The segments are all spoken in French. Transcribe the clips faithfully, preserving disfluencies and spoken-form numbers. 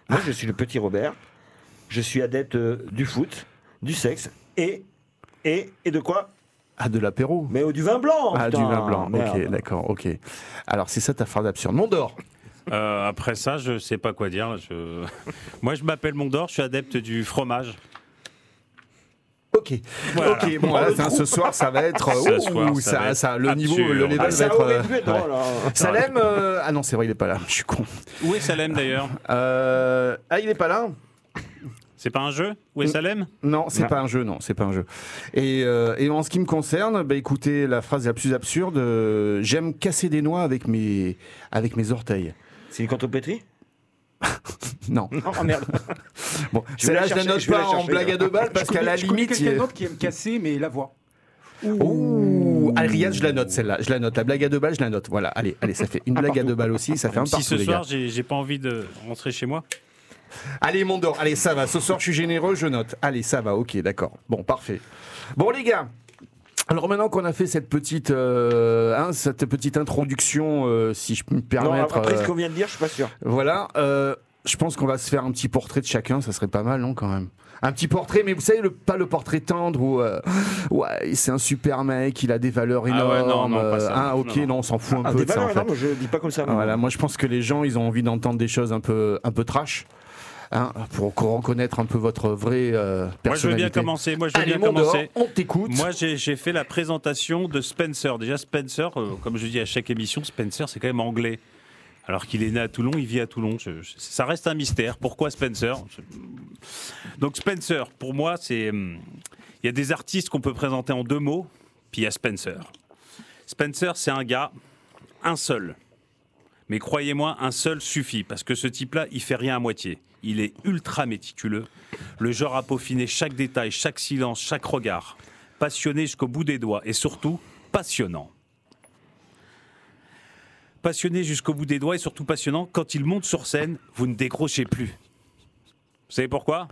Moi, je suis le petit Robert. Je suis adepte euh, du foot, du sexe et et et de quoi? Ah, de l'apéro. Mais oh, du vin blanc. Ah, putain, du vin blanc. merde. Ok, d'accord, ok. Alors, c'est ça ta phrase absurde. Mondor. Euh, après ça, je sais pas quoi dire. Je... Moi, je m'appelle Mondor, je suis adepte du fromage. Ok, Voilà. ok. Bon, là, ça, ce soir, ça va être. Ce ouh, soir, ça ça, va être ça, le niveau, absurde. le level Ah, va ça être. aurait euh, pu être ouais. drôle, hein. Salem. euh, Ah non, c'est vrai, il est pas là. Je suis con. Où est Salem d'ailleurs? Euh, Ah, il est pas là. C'est pas un jeu? Où est Salem? Non, c'est Non. pas un jeu, non, c'est pas un jeu. Et, euh, et en ce qui me concerne, bah, écoutez, la phrase la plus absurde, euh, j'aime casser des noix avec mes, avec mes orteils. C'est une contrepétrie? Non. Oh merde. Bon, Je vais celle-là, la je la chercher, note je vais la pas en chercher. blague à deux balles parce Je qu'à la connais- je connais limite. quelqu'un il- d'autre qui aime casser, mais la voix. Ouh, ah, Riyad, je la note celle-là. Je la note. La blague à deux balles, je la note. Voilà. Allez, allez, ça fait une blague à deux balles aussi. Ça fait un Si partout, ce les soir, gars. j'ai j'ai pas envie de rentrer chez moi. Allez, Mondor. Allez, ça va. Ce soir, je suis généreux, je note. Allez, ça va. Ok, d'accord. Bon, parfait. Bon, les gars. Alors maintenant qu'on a fait cette petite, euh, hein, cette petite introduction, euh, si je peux me Non, permettre, après euh, ce qu'on vient de dire, je suis pas sûr. voilà. euh, je pense qu'on va se faire un petit portrait de chacun. Ça serait pas mal, non, quand même. Un petit portrait, mais vous savez, le, pas le portrait tendre où euh, ouais, c'est un super mec, il a des valeurs Ah énormes. ouais, non, non, pas ça. euh, hein, ok, Non, non. non, on s'en fout un Ah, peu des de ça, en valeurs, fait. non, je dis pas comme ça. moi. Voilà, moi je pense que les gens, ils ont envie d'entendre des choses un peu, un peu trash, hein, pour reconnaître un peu votre vraie euh, personnalité. Moi, je veux bien commencer. Moi, je veux Allez, bien Mondor, commencer. on t'écoute. Moi, j'ai j'ai fait la présentation de Spencer. Déjà, Spencer, euh, comme je dis à chaque émission, Spencer, c'est quand même anglais. Alors qu'il est né à Toulon, il vit à Toulon. Je- je- ça reste un mystère. Pourquoi Spencer? Je- Donc Spencer, pour moi, c'est hum, il y a des artistes qu'on peut présenter en deux mots, puis il y a Spencer. Spencer, c'est un gars, un seul. Mais croyez-moi, un seul suffit, parce que ce type-là, il fait rien à moitié. Il est ultra méticuleux, le genre à peaufiner chaque détail, chaque silence, chaque regard. Passionné jusqu'au bout des doigts, et surtout, passionnant. Passionné jusqu'au bout des doigts, et surtout passionnant, quand il monte sur scène, vous ne décrochez plus. Vous savez pourquoi?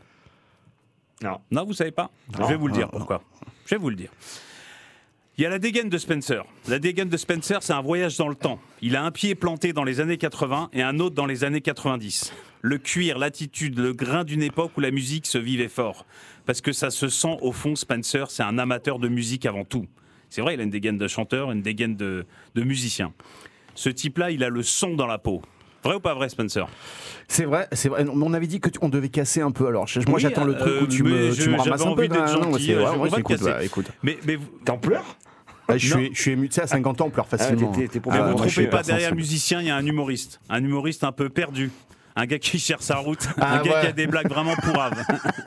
Non. Non, vous savez pas? Non. Je vais vous le dire Non, pourquoi. Je vais vous le dire. Il y a la dégaine de Spencer. La dégaine de Spencer, c'est un voyage dans le temps. Il a un pied planté dans les années quatre-vingts et un autre dans les années quatre-vingt-dix. Le cuir, l'attitude, le grain d'une époque où la musique se vivait fort. Parce que ça se sent au fond, Spencer, c'est un amateur de musique avant tout. C'est vrai, il a une dégaine de chanteur, une dégaine de, de musicien. Ce type-là, il a le son dans la peau. Vrai ou pas vrai, Spencer? C'est vrai, c'est vrai. On avait dit que tu- on devait casser un peu. Alors, je- moi, Oui, j'attends le truc euh, où tu mais me, je- tu me j'avais ramasses un peu. envie d'être quand même. Non, gentil, c'est- euh, ouais, je- moi, on va j'écoute, te casser. ouais, écoute. Mais, mais vous T'en pleures? Ah, je Non. suis, je suis ému. Tu sais, à cinquante ans, on pleure facilement. Ah, t'es- t'es pour- ne Ah, vous moi, je trompez suis pas, derrière le hypersensible. musicien, il y a un humoriste. Un humoriste un peu perdu. Un gars qui cherche sa route. Ah, un gars ouais. qui a des blagues vraiment pourraves.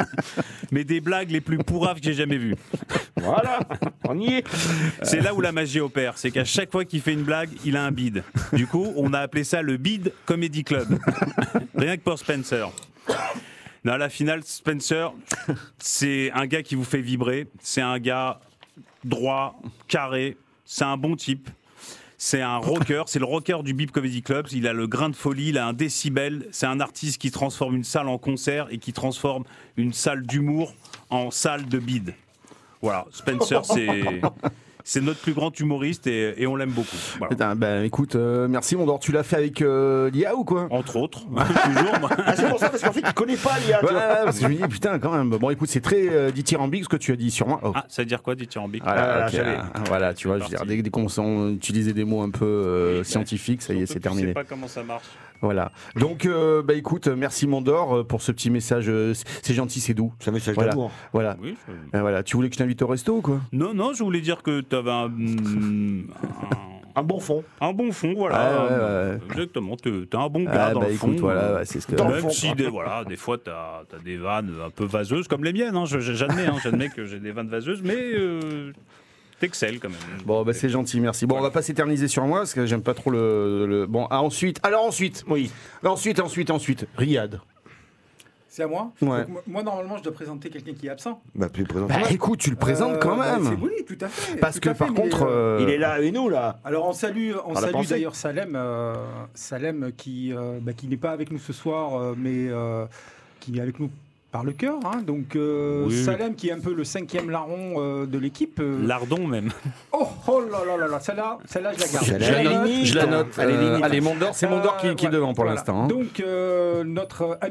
Mais des blagues les plus pourraves que j'ai jamais vues. Voilà, on y est. C'est là où la magie opère. C'est qu'à chaque fois qu'il fait une blague, il a un bide. Du coup, on a appelé ça le Bide Comedy Club. Rien que pour Spencer. Non, à la finale, Spencer, c'est un gars qui vous fait vibrer. C'est un gars droit, carré. C'est un bon type. C'est un rocker, c'est le rocker du Bip Comedy Club. Il a le grain de folie, il a un décibel. C'est un artiste qui transforme une salle en concert et qui transforme une salle d'humour en salle de bide. Voilà, Spencer, c'est, c'est notre plus grand humoriste et, et on l'aime beaucoup. Voilà. Putain, ben, écoute, euh, merci Mondor. Tu l'as fait avec euh, Lia ou quoi? Entre autres, toujours. Moi. Ah, c'est pour ça, parce qu'en fait, il connaît pas l'I A. tu Ouais, vois. ouais, parce que je me dis, putain, quand même. Bon, écoute, c'est très euh, dithyrambique ce que tu as dit sur moi. Oh. Ah, ça veut dire quoi, dithyrambique? Voilà, Ah, ok, j'avais- ah, voilà, tu vois, je veux dire, parti. dès, dès qu'on sent utiliser des mots un peu euh, Oui, scientifiques, ça y est, Surtout c'est que tu terminé. sais pas comment ça marche. Voilà. Donc, euh, bah écoute, merci Mondor euh, pour ce petit message. euh, c'est- c'est gentil, c'est doux. C'est un message Voilà. d'amour. Voilà. Oui, je- Euh, voilà. Tu voulais que je t'invite au resto ou quoi? Non, non, je voulais dire que tu avais un, mm, Un bon fond. un, un bon fond, voilà. Ouais, ouais, ouais. Exactement, tu as un bon gars Ah, dans bah le écoute, fond. voilà, ouais, c'est ce que. Dans le Même fond, si quoi. des, voilà, des fois tu as, des vannes un peu vaseuses comme les miennes, hein, je- je- j'admets, hein, j'admets que j'ai des vannes vaseuses, mais euh, t'excelles quand même. Bon, bah c'est gentil, merci. Bon, on va pas s'éterniser sur moi parce que j'aime pas trop le. le- Bon, ah, ensuite. Alors ensuite. Oui. Ensuite, ensuite, ensuite. Riyad. C'est à moi. Ouais. Donc, moi- moi, normalement, je dois présenter quelqu'un qui est absent. Bah, plus présent. Bah écoute, tu le présentes Euh, quand bah, même. c'est- oui, tout à fait. Parce tout que à fait, par mais, contre. euh, euh, Il est là et nous, là. Alors on salue, on On l'a salue pensé. d'ailleurs Salem, euh, Salem qui, euh, bah, qui n'est pas avec nous ce soir, euh, mais euh, qui est avec nous par le cœur. Hein. Donc euh, Oui. Salem qui est un peu le cinquième larron euh, de l'équipe. euh, Lardon même. Oh, oh là là là là, celle-là, celle-là je la garde. Je la Je la note. note. Je la note. Allez, Euh, limite. allez, Mondor, c'est Mondor qui, qui est voilà, devant pour voilà. l'instant. hein. Donc euh, notre